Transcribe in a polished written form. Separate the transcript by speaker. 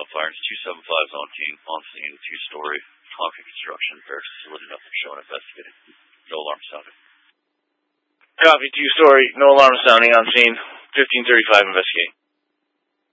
Speaker 1: Fires, 275's on scene, two-story, concrete construction, barracks facility, nothing shown, investigating. No alarm sounded.
Speaker 2: Copy, two-story, no alarm sounding on scene, 1535 investigating.